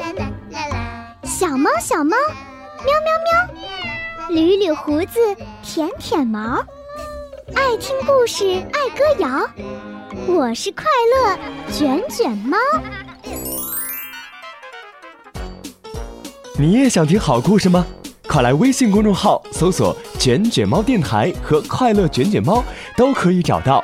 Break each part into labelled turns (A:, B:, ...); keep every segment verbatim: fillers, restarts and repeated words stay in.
A: 小猫小猫，喵喵喵，捋捋胡子，舔舔毛，爱听故事，爱歌谣，我是快乐卷卷猫。
B: 你也想听好故事吗？快来微信公众号搜索卷卷猫电台和快乐卷卷猫，都可以找到。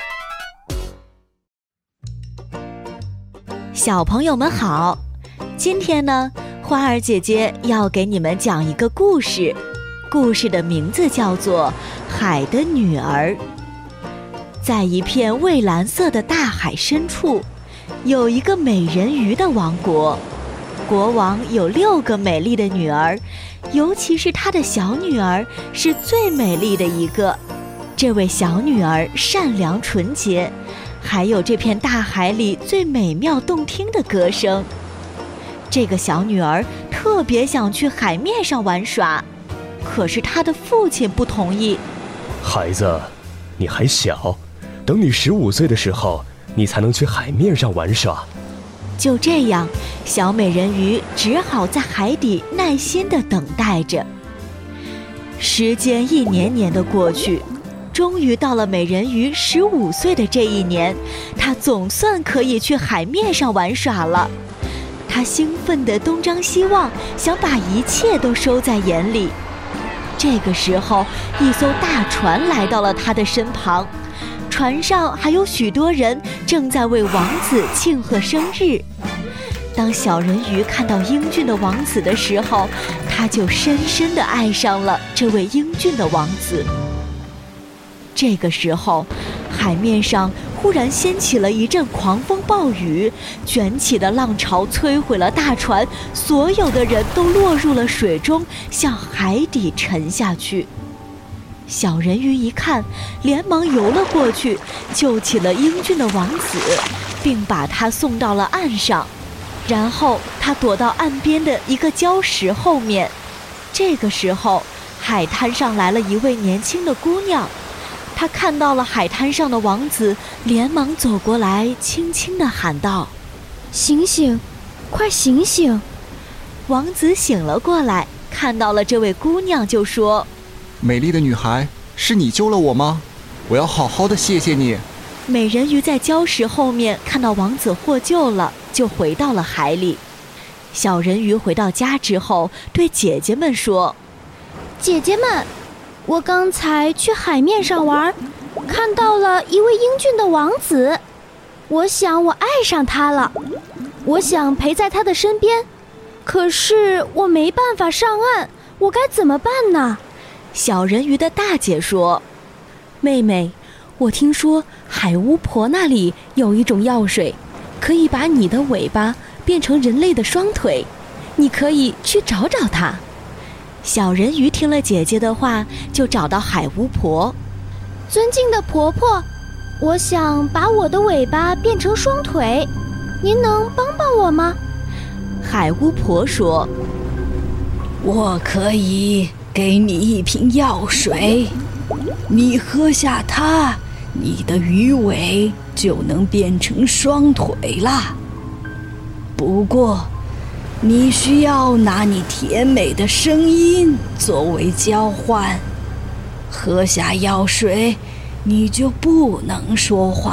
C: 小朋友们好，今天呢，花儿姐姐要给你们讲一个故事，故事的名字叫做《海的女儿》。在一片蔚蓝色的大海深处，有一个美人鱼的王国。国王有六个美丽的女儿，尤其是他的小女儿是最美丽的一个。这位小女儿善良纯洁，还有这片大海里最美妙动听的歌声。这个小女儿特别想去海面上玩耍，可是她的父亲不同意。
B: 孩子，你还小，等你十五岁的时候，你才能去海面上玩耍。
C: 就这样，小美人鱼只好在海底耐心地等待着。时间一年年地过去，终于到了美人鱼十五岁的这一年，她总算可以去海面上玩耍了。她兴奋地东张西望，想把一切都收在眼里。这个时候，一艘大船来到了她的身旁，船上还有许多人正在为王子庆贺生日。当小人鱼看到英俊的王子的时候，他就深深地爱上了这位英俊的王子。这个时候，海面上忽然掀起了一阵狂风暴雨，卷起的浪潮摧毁了大船，所有的人都落入了水中，向海底沉下去。小人鱼一看，连忙游了过去，救起了英俊的王子，并把他送到了岸上。然后他躲到岸边的一个礁石后面。这个时候，海滩上来了一位年轻的姑娘。她看到了海滩上的王子，连忙走过来，轻轻地喊道：“
D: 醒醒，快醒醒！”
C: 王子醒了过来，看到了这位姑娘，就说：“
E: 美丽的女孩，是你救了我吗？我要好好的谢谢你。”
C: 美人鱼在礁石后面看到王子获救了，就回到了海里。小人鱼回到家之后，对姐姐们说：“
D: 姐姐们，我刚才去海面上玩，看到了一位英俊的王子，我想我爱上他了，我想陪在他的身边，可是我没办法上岸，我该怎么办呢？”
C: 小人鱼的大姐说：“
D: 妹妹，我听说海巫婆那里有一种药水，可以把你的尾巴变成人类的双腿，你可以去找找它。”
C: 小人鱼听了姐姐的话，就找到海巫婆。
D: 尊敬的婆婆，我想把我的尾巴变成双腿，您能帮帮我吗？
C: 海巫婆说：“
F: 我可以给你一瓶药水，你喝下它，你的鱼尾就能变成双腿啦。不过你需要拿你甜美的声音作为交换，喝下药水，你就不能说话